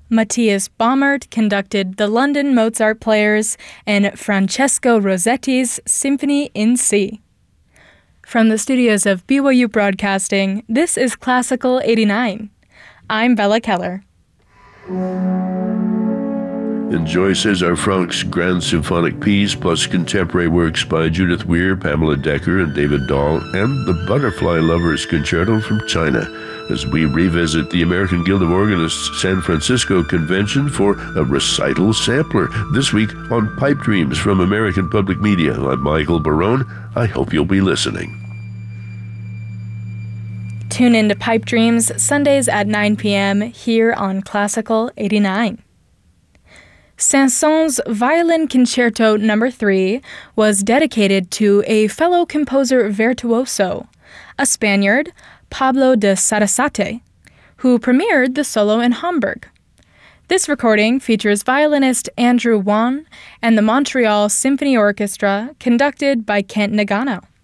Matthias Baumert conducted the London Mozart Players and Francesco Rossetti's Symphony in C. From the studios of BYU Broadcasting, this is Classical 89. I'm Bella Keller. Enjoy César Franck's Grand Symphonic Piece, plus contemporary works by Judith Weir, Pamela Decker, and David Dahl, and the Butterfly Lovers Concerto from China, as we revisit the American Guild of Organists San Francisco Convention for a recital sampler. This week on Pipe Dreams from American Public Media. I'm Michael Barone. I hope you'll be listening. Tune in to Pipe Dreams Sundays at 9 p.m. here on Classical 89. Saint-Saëns' Violin Concerto No. 3 was dedicated to a fellow composer virtuoso, a Spaniard, Pablo de Sarasate, who premiered the solo in Hamburg. This recording features violinist Andrew Wan and the Montreal Symphony Orchestra, conducted by Kent Nagano.